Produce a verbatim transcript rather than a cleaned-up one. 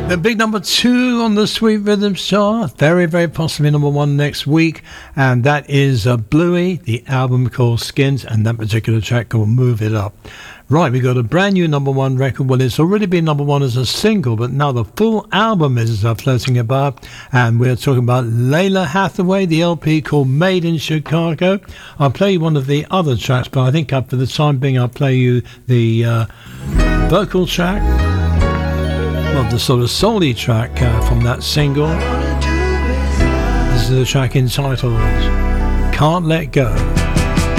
The big number two on the Sweet Rhythms chart, very, very possibly number one next week, and that is uh, Bluey, the album called Skins, and that particular track called Move It Up. Right, we got a brand new number one record. Well, it's already been number one as a single, but now the full album is uh, floating about, and we're talking about Lalah Hathaway, the L P called Made in Chicago. I'll play you one of the other tracks, but I think uh, for the time being, I'll play you the uh, vocal track. Well, the sort of soul-y track uh, from that single. This is the track entitled Can't Let Go.